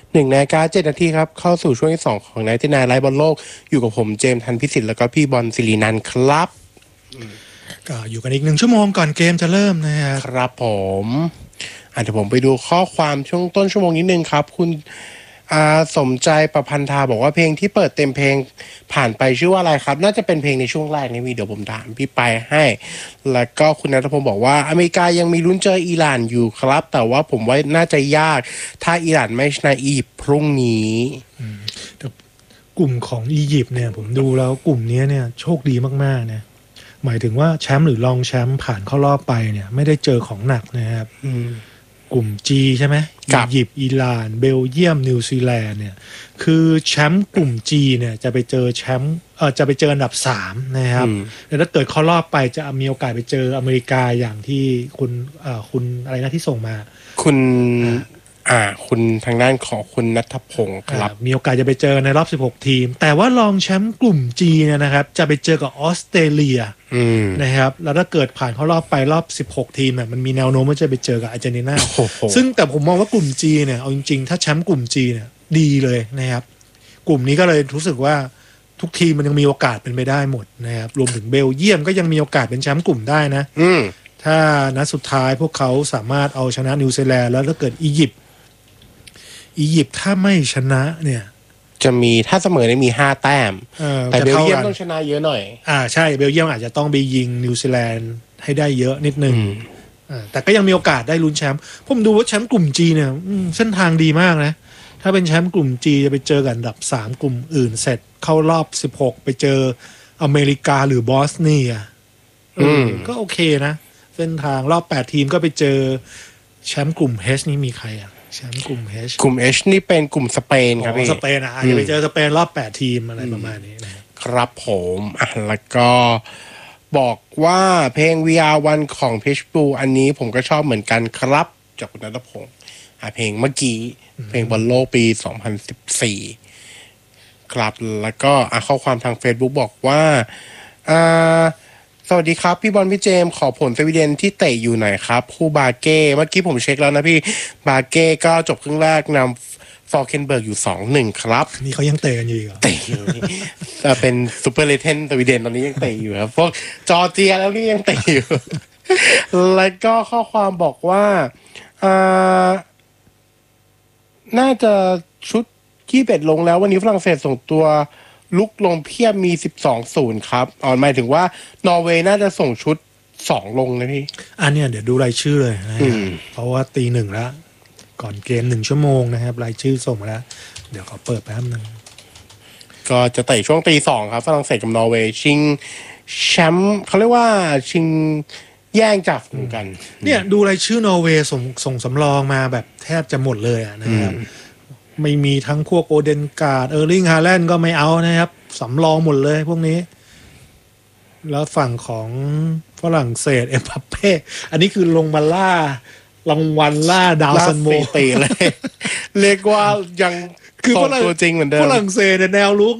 1:07 นาทีครับเข้าสู่ช่วงที่2ของไนท์นายไลฟ์บอลโลกอยู่กับผมเจมส์ทันพิสิทธิ์แล้วก็พี่บอลศิรินันท์ครับก็อยู่กันอีก1 ชั่วโมงก่อนเกมจะเริ่มนะครับครับผมเดี๋ยวผมไปดูข้อความช่วงต้นชั่วโมงนิดนึงครับคุณสมใจประพันธาบอกว่าเพลงที่เปิดเต็มเพลงผ่านไปชื่อว่าอะไรครับน่าจะเป็นเพลงในช่วงแรกนี่เดี๋ยวผมถามพี่ไปให้แล้วก็คุณณัฐพงศ์บอกว่าอเมริกายังมีลุ้นเจออิหร่านอยู่ครับแต่ว่าผมว่าน่าจะยากถ้าอิหร่านไม่ชนะอียิปต์พรุ่งนี้กลุ่มของอียิปต์เนี่ยผมดูแล้วกลุ่มนี้เนี่ยโชคดีมากๆนะหมายถึงว่าแชมป์หรือรองแชมป์ผ่านเข้ารอบไปเนี่ยไม่ได้เจอของหนักนะครับกลุ่ม G ใช่ไหมอียิปต์อิหร่านเบลเยียมนิวซีแลนด์เนี่ยคือแชมป์กลุ่ม G เนี่ยจะไปเจอแชมป์จะไปเจออันดับ3นะครับแล้วถ้าเกิดเข้ารอบไปจะมีโอกาสไปเจออเมริกาอย่างที่คุณอะไรนะที่ส่งมาคุณทางด้านของคุณณัฐพงศ์ครับมีโอกาสจะไปเจอในรอบ16ทีมแต่ว่ารองแชมป์กลุ่ม G เนี่ยนะครับจะไปเจอกับออสเตรเลียนะครับแล้วถ้าเกิดผ่านเข้ารอบไปรอบ16ทีมเนี่ยมันมีแนวโน้มว่าจะไปเจอกับอาร์เจนตินาซึ่งแต่ผมมองว่ากลุ่ม G เนี่ยเอาจริงๆถ้าแชมป์กลุ่ม G เนี่ยดีเลยนะครับกลุ่มนี้ก็เลยรู้สึกว่าทุกทีมมันยังมีโอกาสเป็นไปได้หมดนะครับรวมถึงเบลเยียมก็ยังมีโอกาสเป็นแชมป์กลุ่มได้นะถ้านัดสุดท้ายพวกเขาสามารถเอาชนะนิวซีแลนด์แล้วถ้าเกิดอียิปต์ถ้าไม่ชนะเนี่ยจะมีถ้าเสมอได้มี5 แต้มแต่เบลเยียมต้องชนะเยอะหน่อยใช่เบลเยียมอาจจะต้องไปยิงนิวซีแลนด์ให้ได้เยอะนิดนึงแต่ก็ยังมีโอกาสได้ลุ้นแชมป์ผมดูว่าแชมป์กลุ่ม G เนี่ยเส้นทางดีมากนะถ้าเป็นแชมป์กลุ่ม G จะไปเจอกันอันดับ3กลุ่มอื่นเสร็จเข้ารอบ16ไปเจออเมริกาหรือบอสเนียก็โอเคนะเส้นทางรอบ8ทีมก็ไปเจอแชมป์กลุ่ม H นี่มีใครแชมป์กลุ่ม H นี่เป็นกลุ่มสเปนครับพี่สเปนจะไปเจอสเปนรอบ8ทีมอะไรประมาณนี้นะครับผมแล้วก็บอกว่าเพลง VR1 ของ Pitbull อันนี้ผมก็ชอบเหมือนกันครับจากคุณณัฐพงศ์เพลงเมื่อกี้เพลงบอลโลกปี2014ครับแล้วก็ข้อความทาง Facebook บอกว่าสวัสดีครับพี่บอลพี่เจมขอผลสวีเดนที่เตะอยู่หน่อยครับคู่บาเก้เมื่อกี้ผมเช็คแล้วนะพี่บาเก้ก็จบครึ่งแรกนำฟอร์เคนเบิร์กอยู่ 2-1 ครับนี่เขายังเตะกันอยู่เหรอเตะอยู่เป็นซูเปอร์เลเจนด์สวีเดนตอนนี้ยังเตะอยู่ครับพวกจอร์เจียแล้วนี่ยังเตะอยู่แล้วก็ข้อความบอกว่าน่าจะชุด21ลงแล้ววันนี้ฝรั่งเศสส่งตัวลุกลงเพียบมี 12-0 ครับหมายถึงว่านอร์เวย์น่าจะส่งชุด2ลงนะพี่เนี่ยเดี๋ยวดูรายชื่อเลยนะเพราะว่าตี 1แล้วก่อนเกม1 ชั่วโมงนะครับรายชื่อส่งมาแล้วเดี๋ยวขอเปิดแป๊บนึงก็จะเตะช่วงตี 2ครับฝรั่งเศสกับนอร์เวย์ชิงแชมป์เขาเรียกว่าชิงแย่งจากฝูงกันเนี่ยดูรายชื่อนอร์เวย์ส่งสำรองมาแบบแทบจะหมดเลยนะครับไม่มีทั้งพวกโอเดนการ์ดลิงฮาแลนด์ก็ไม่เอานะครับสำรองหมดเลยพวกนี้แล้วฝั่งของฝรั่งเศสเอ็มบัปเป้อันนี้คือลงมาล่ารางวัลล่าดาวซันโมเตะเลยเรียกว่ายังคือตัวจริงเหมือนเดิมฝรั่งเศสแนวลุก